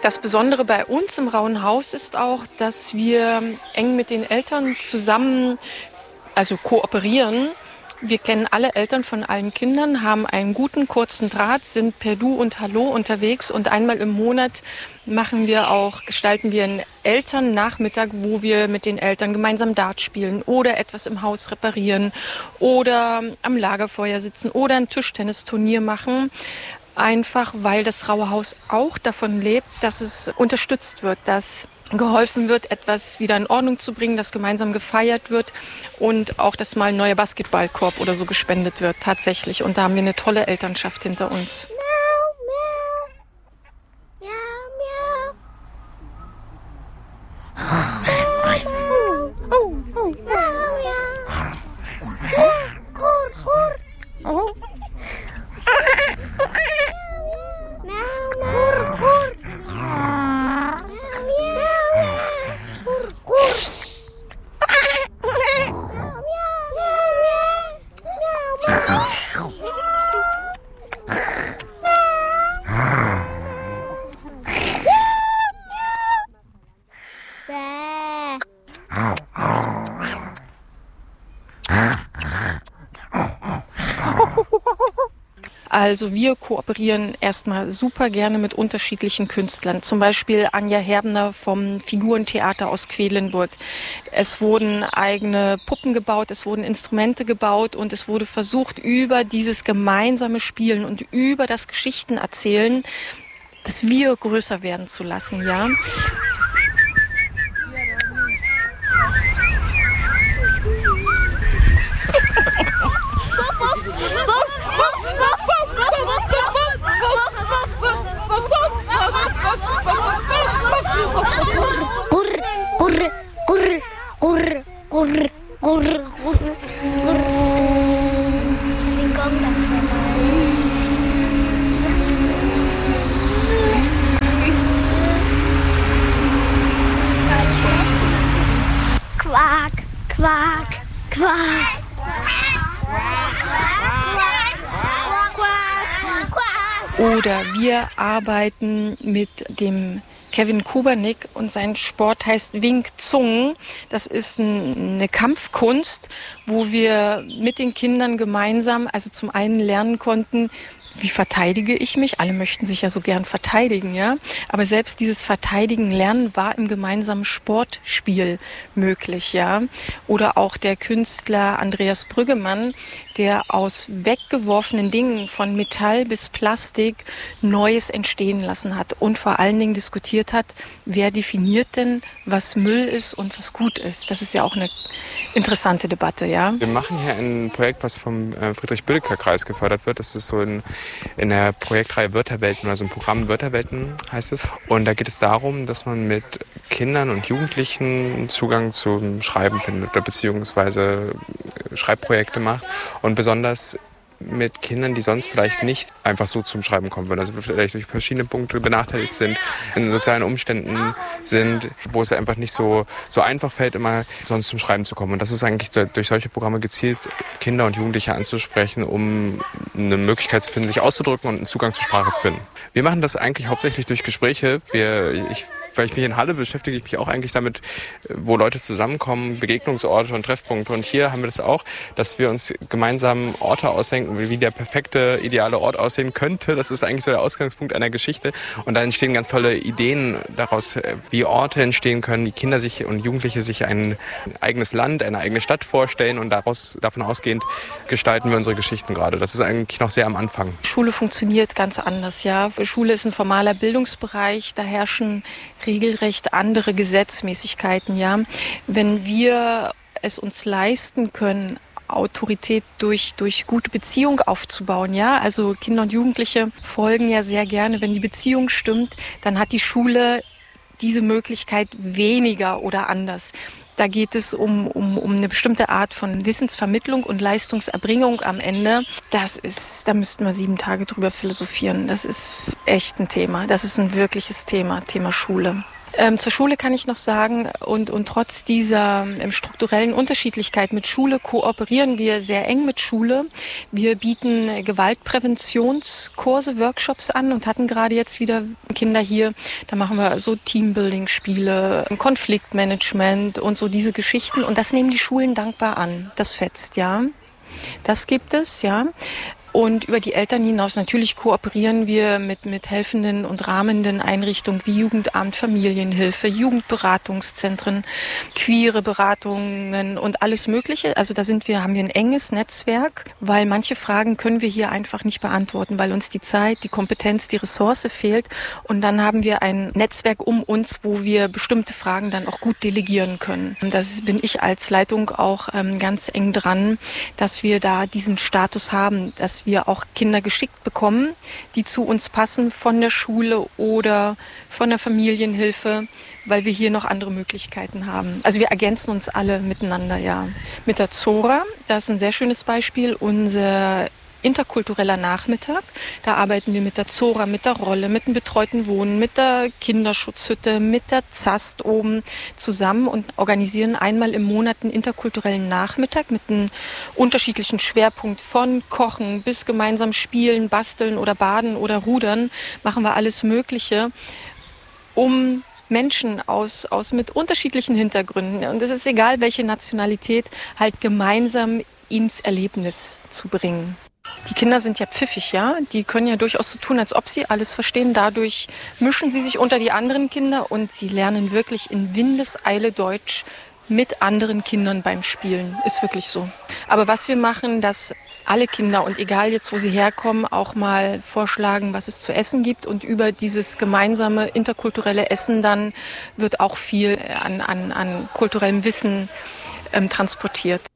Das Besondere bei uns im Rauen Haus ist auch, dass wir eng mit den Eltern zusammen, also kooperieren. Wir kennen alle Eltern von allen Kindern, haben einen guten kurzen Draht, sind per Du und Hallo unterwegs und einmal im Monat gestalten wir einen Elternnachmittag, wo wir mit den Eltern gemeinsam Dart spielen oder etwas im Haus reparieren oder am Lagerfeuer sitzen oder ein Tischtennisturnier machen. Einfach weil das Raue Haus auch davon lebt, dass es unterstützt wird, dass geholfen wird, etwas wieder in Ordnung zu bringen, dass gemeinsam gefeiert wird und auch, dass mal ein neuer Basketballkorb oder so gespendet wird, tatsächlich. Und da haben wir eine tolle Elternschaft hinter uns. Also wir kooperieren erstmal super gerne mit unterschiedlichen Künstlern. Zum Beispiel Anja Herbner vom Figurentheater aus Quedlinburg. Es wurden eigene Puppen gebaut, es wurden Instrumente gebaut und es wurde versucht, über dieses gemeinsame Spielen und über das Geschichtenerzählen das Wir größer werden zu lassen, ja. Quack, quack, quack. Oder wir arbeiten mit dem Kevin Kubernick und sein Sport heißt Wing Chun. Das ist eine Kampfkunst, wo wir mit den Kindern gemeinsam, also zum einen lernen konnten, wie verteidige ich mich? Alle möchten sich ja so gern verteidigen, ja. Aber selbst dieses Verteidigen lernen war im gemeinsamen Sportspiel möglich, ja. Oder auch der Künstler Andreas Brüggemann, der aus weggeworfenen Dingen von Metall bis Plastik Neues entstehen lassen hat und vor allen Dingen diskutiert hat, wer definiert denn, was Müll ist und was gut ist. Das ist ja auch eine interessante Debatte, ja. Wir machen hier ein Projekt, was vom Friedrich-Bödecker-Kreis gefördert wird. Das ist so in der Projektreihe Wörterwelten, also im Programm Wörterwelten heißt es. Und da geht es darum, dass man mit Kindern und Jugendlichen Zugang zum Schreiben findet oder beziehungsweise Schreibprojekte macht. Und besonders mit Kindern, die sonst vielleicht nicht einfach so zum Schreiben kommen würden, also vielleicht durch verschiedene Punkte benachteiligt sind, in sozialen Umständen sind, wo es einfach nicht so einfach fällt, immer sonst zum Schreiben zu kommen. Und das ist eigentlich durch solche Programme gezielt, Kinder und Jugendliche anzusprechen, um eine Möglichkeit zu finden, sich auszudrücken und einen Zugang zur Sprache zu finden. Wir machen das eigentlich hauptsächlich durch Gespräche. Weil ich mich in Halle beschäftige, ich mich auch eigentlich damit, wo Leute zusammenkommen, Begegnungsorte und Treffpunkte. Und hier haben wir das auch, dass wir uns gemeinsam Orte ausdenken, wie der perfekte, ideale Ort aussehen könnte. Das ist eigentlich so der Ausgangspunkt einer Geschichte. Und da entstehen ganz tolle Ideen daraus, wie Orte entstehen können, wie Kinder sich und Jugendliche sich ein eigenes Land, eine eigene Stadt vorstellen. Und davon ausgehend gestalten wir unsere Geschichten gerade. Das ist eigentlich noch sehr am Anfang. Schule funktioniert ganz anders, ja. Schule ist ein formaler Bildungsbereich, da herrschen regelrecht andere Gesetzmäßigkeiten, ja. Wenn wir es uns leisten können, Autorität durch gute Beziehung aufzubauen, ja. Also Kinder und Jugendliche folgen ja sehr gerne, wenn die Beziehung stimmt, dann hat die Schule diese Möglichkeit weniger oder anders. Da geht es um eine bestimmte Art von Wissensvermittlung und Leistungserbringung am Ende. Da müssten wir 7 Tage drüber philosophieren. Das ist echt ein Thema. Das ist ein wirkliches Thema Schule. Zur Schule kann ich noch sagen, und trotz dieser strukturellen Unterschiedlichkeit mit Schule kooperieren wir sehr eng mit Schule. Wir bieten Gewaltpräventionskurse, Workshops an und hatten gerade jetzt wieder Kinder hier. Da machen wir so Teambuilding-Spiele, Konfliktmanagement und so diese Geschichten. Und das nehmen die Schulen dankbar an. Das fetzt, ja. Das gibt es, ja. Und über die Eltern hinaus natürlich kooperieren wir mit helfenden und rahmenden Einrichtungen wie Jugendamt, Familienhilfe, Jugendberatungszentren, queere Beratungen und alles Mögliche. Also haben wir ein enges Netzwerk, weil manche Fragen können wir hier einfach nicht beantworten, weil uns die Zeit, die Kompetenz, die Ressource fehlt. Und dann haben wir ein Netzwerk um uns, wo wir bestimmte Fragen dann auch gut delegieren können. Und das bin ich als Leitung auch ganz eng dran, dass wir da diesen Status haben, dass wir auch Kinder geschickt bekommen, die zu uns passen von der Schule oder von der Familienhilfe, weil wir hier noch andere Möglichkeiten haben. Also wir ergänzen uns alle miteinander, ja. Mit der Zora, das ist ein sehr schönes Beispiel, unser interkultureller Nachmittag. Da arbeiten wir mit der Zora, mit der Rolle, mit dem betreuten Wohnen, mit der Kinderschutzhütte, mit der ZAST oben zusammen und organisieren einmal im Monat einen interkulturellen Nachmittag mit einem unterschiedlichen Schwerpunkt von Kochen bis gemeinsam spielen, basteln oder baden oder rudern. Machen wir alles Mögliche, um Menschen mit unterschiedlichen Hintergründen, und es ist egal, welche Nationalität, halt gemeinsam ins Erlebnis zu bringen. Die Kinder sind ja pfiffig, ja. Die können ja durchaus so tun, als ob sie alles verstehen. Dadurch mischen sie sich unter die anderen Kinder und sie lernen wirklich in Windeseile Deutsch mit anderen Kindern beim Spielen. Ist wirklich so. Aber was wir machen, dass alle Kinder, und egal jetzt, wo sie herkommen, auch mal vorschlagen, was es zu essen gibt. Und über dieses gemeinsame interkulturelle Essen dann wird auch viel an kulturellem Wissen transportiert.